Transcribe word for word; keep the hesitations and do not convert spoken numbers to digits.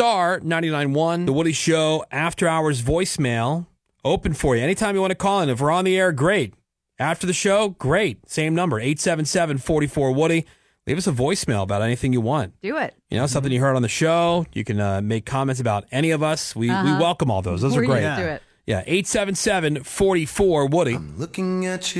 star ninety-nine point one. The Woody Show after hours voicemail open for you. Anytime you want to call in. If we're on the air, great. After the show, great. Same number, eight seven seven, four four, Woody. Leave us a voicemail about anything you want. Do it. You know, something you heard on the show. You can uh, make comments about any of us. We uh-huh. we welcome all those. Those We're are great. used to it. Yeah, eight seven seven, four four, Woody. I'm looking at you.